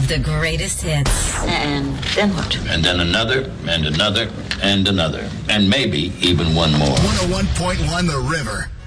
the greatest hits. And then what? And then another, and another, and another. And maybe even one more. 101.1 The River.